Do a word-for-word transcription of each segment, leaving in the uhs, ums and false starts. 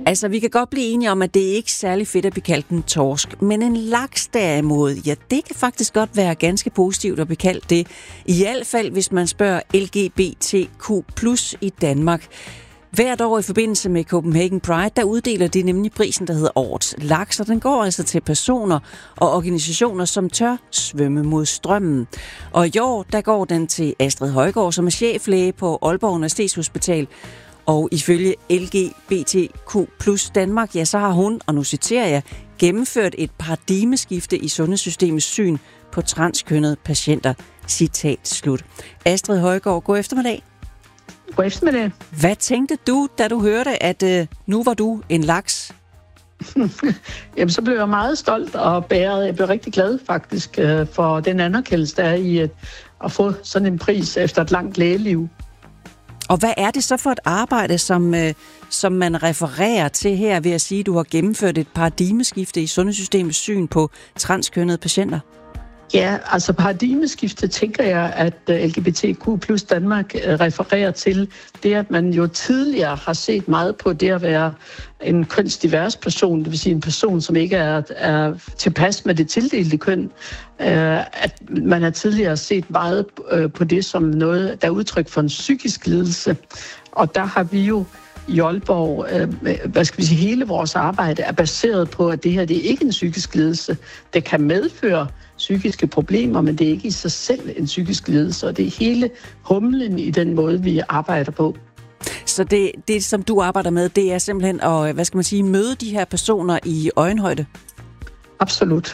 Altså, vi kan godt blive enige om, at det ikke er særlig fedt at blive kaldt en torsk, men en laks derimod, ja, det kan faktisk godt være ganske positivt at blive kaldt det. I hvert fald, hvis man spørger L G B T Q plus i Danmark. Hvert år i forbindelse med Copenhagen Pride, der uddeler de nemlig prisen, der hedder Årets Laks, og den går altså til personer og organisationer, som tør svømme mod strømmen. Og i år, der går den til Astrid Højgaard, som er cheflæge på Aalborg Universitetshospital. Og ifølge L G B T Q plus Danmark, ja, så har hun, og nu citerer jeg, gennemført et paradigmeskifte i sundhedssystemets syn på transkønnede patienter. Citat slut. Astrid Højgaard, god eftermiddag. God eftermiddag. Hvad tænkte du, da du hørte, at øh, nu var du en laks? Jamen, så blev jeg meget stolt og bæret. Jeg blev rigtig glad faktisk øh, for den anerkendelse, der er i at, at få sådan en pris efter et langt lægeliv. Og hvad er det så for et arbejde, som, øh, som man refererer til her ved at sige, at du har gennemført et paradigmeskifte i sundhedssystemets syn på transkønnede patienter? Ja, altså paradigmeskifte tænker jeg, at L G B T Q plus Danmark refererer til det, at man jo tidligere har set meget på det at være en kønsdivers person, det vil sige en person, som ikke er, er tilpas med det tildelte køn. At man har tidligere set meget på det som noget, der er udtryk for en psykisk lidelse. Og der har vi jo i Aalborg, hvad skal vi sige, hele vores arbejde er baseret på, at det her det er ikke en psykisk lidelse. Det kan medføre psykiske problemer, men det er ikke i sig selv en psykisk lidelse, og det er hele humlen i den måde, vi arbejder på. Så det, det som du arbejder med, det er simpelthen at, hvad skal man sige, møde de her personer i øjenhøjde? Absolut.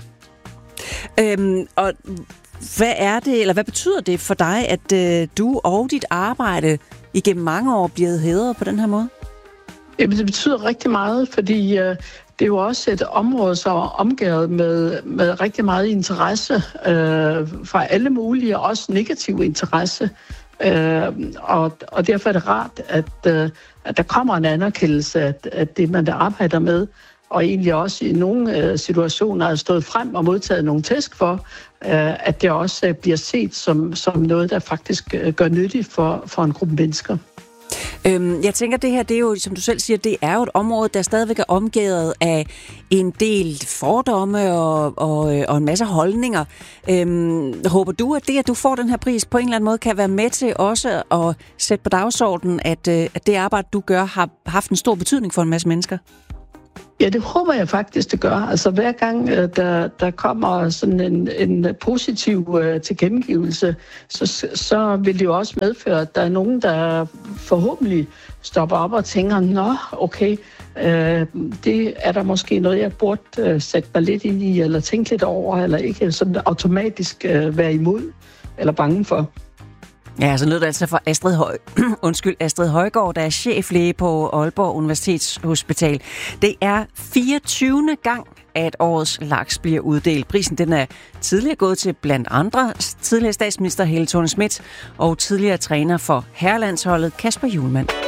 Øhm, og hvad er det, eller hvad betyder det for dig, at øh, du og dit arbejde igennem mange år bliver hædret på den her måde? Jamen, det betyder rigtig meget, fordi øh, det er jo også et område, som er omgivet med, med rigtig meget interesse øh, fra alle mulige, også negativ interesse. Øh, og, og derfor er det rart, at, øh, at der kommer en anerkendelse af, af det, man der arbejder med, og egentlig også i nogle øh, situationer er stået frem og modtaget nogle tæsk for, øh, at det også øh, bliver set som, som noget, der faktisk øh, gør nyttigt for, for en gruppe mennesker. Øhm, jeg tænker, det her, det er jo, som du selv siger, det er jo et område, der stadigvæk er omgivet af en del fordomme og, og, og en masse holdninger. Øhm, håber du, at det, at du får den her pris, på en eller anden måde kan være med til også at sætte på dagsordenen, at, at det arbejde, du gør, har haft en stor betydning for en masse mennesker? Ja, det håber jeg faktisk, det gør. Altså hver gang, der, der kommer sådan en, en positiv uh, tilkendegivelse, så, så vil det jo også medføre, at der er nogen, der forhåbentlig stopper op og tænker, nå, okay, uh, det er der måske noget, jeg burde uh, sætte mig lidt ind i, eller tænke lidt over, eller ikke sådan automatisk uh, være imod eller bange for. Ja, så lød det altså for Astrid, Høj... Undskyld, Astrid Højgaard, der er cheflæge på Aalborg Universitetshospital. Det er fireogtyvende gang, at årets laks bliver uddelt. Prisen den er tidligere gået til blandt andre tidligere statsminister Helle Thorning-Schmidt og tidligere træner for herrelandsholdet Kasper Hjulmand.